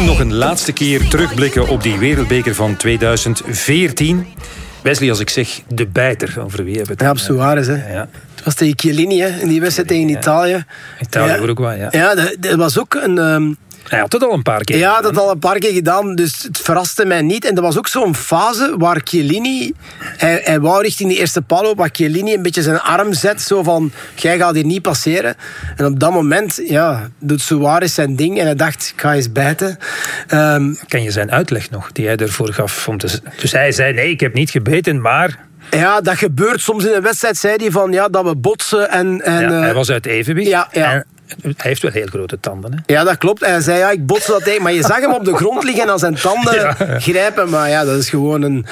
doen nog een laatste keer terugblikken op die wereldbeker van 2014. Wesley, als ik zeg de bijter, over wie hebben we het? Ja, op Suarez, hè. Ja. Het was tegen Chiellini, hè, in die wedstrijd tegen Italië. Uruguay, ja. Ja, dat was ook een... Hij had het al een paar keer gedaan. Ja, dat al een paar keer gedaan, dus het verraste mij niet. En dat was ook zo'n fase waar Chiellini... Hij wou richting die eerste paal op, waar Chiellini een beetje zijn arm zet, zo van, jij gaat hier niet passeren. En op dat moment, doet Suarez zijn ding en hij dacht, ik ga eens bijten. Ken je zijn uitleg nog, die hij ervoor gaf? Dus hij zei, nee, ik heb niet gebeten, maar... Ja, dat gebeurt soms in een wedstrijd, zei hij, van dat we botsen en hij was uit evenwicht. Ja. Hij heeft wel heel grote tanden, hè? Ja, dat klopt. En hij zei, ik botste dat tegen. Maar je zag hem op de grond liggen en aan zijn tanden grijpen. Maar dat is gewoon een...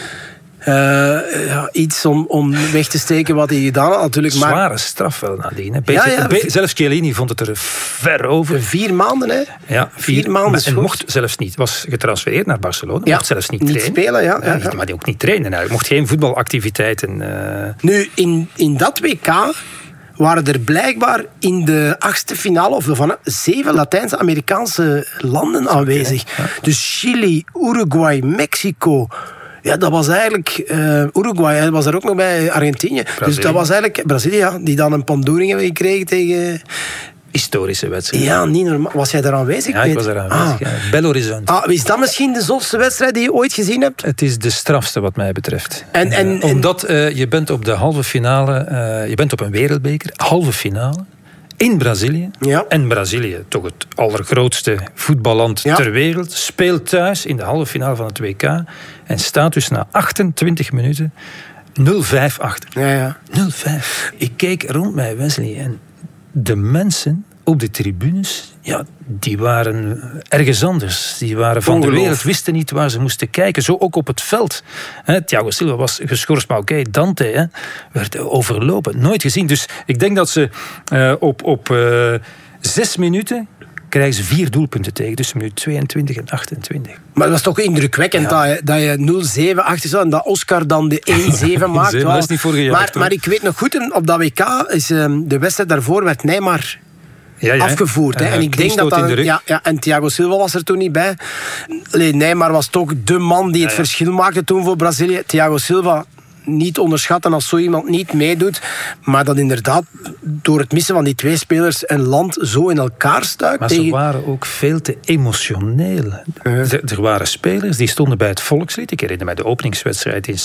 iets om weg te steken wat hij gedaan had natuurlijk. Zware straf wel nadien. Zelfs Chiellini vond het er ver over. 4 maanden, hè? Ja, 4 maanden. En mocht zelfs niet. Was getransfereerd naar Barcelona. Mocht zelfs niet trainen. Spelen, Maar die ook niet trainen. Hij mocht geen voetbalactiviteiten. Nu, in dat WK... waren er blijkbaar in de 8e finale of van 7 Latijns-Amerikaanse landen aanwezig. Ja. Dus Chili, Uruguay, Mexico. Ja, dat was eigenlijk... Uruguay, hij was er ook nog bij, Argentinië. Brazilië. Dus dat was eigenlijk Brazilië, die dan een pandoering hebben gekregen tegen... Historische wedstrijd. Ja, niet normaal. Was jij daar aanwezig? Ja, ik was daar aanwezig. Belo Horizonte. Is dat misschien de zotste wedstrijd die je ooit gezien hebt? Het is de strafste wat mij betreft. Omdat je bent op de halve finale... je bent op een wereldbeker, halve finale... in Brazilië. Ja. En Brazilië, toch het allergrootste voetballand ter wereld... speelt thuis in de halve finale van het WK... en staat dus na 28 minuten 0-5 achter. Ja. 0-5. Ik keek rond mij, Wesley... en de mensen op de tribunes, die waren ergens anders. Die waren van de wereld, wisten niet waar ze moesten kijken. Zo ook op het veld. Thiago Silva was geschorst, maar oké, Dante werd overlopen. Nooit gezien. Dus ik denk dat ze op 6 minuten... krijgen ze 4 doelpunten tegen, tussen minuut 22 en 28. Maar het was toch indrukwekkend dat je 0-7 achter zat en dat Oscar dan de 1-7 maakt. Dat is niet voor gejuicht, maar ik weet nog goed, op dat WK is de wedstrijd daarvoor werd Neymar afgevoerd. En ik denk dat en Thiago Silva was er toen niet bij. Neymar was toch de man die het verschil maakte toen voor Brazilië. Thiago Silva... niet onderschatten als zo iemand niet meedoet. Maar dat inderdaad door het missen van die 2 spelers een land zo in elkaar stuikt. Maar ze waren ook veel te emotioneel. Er waren spelers die stonden bij het volkslied. Ik herinner mij de openingswedstrijd in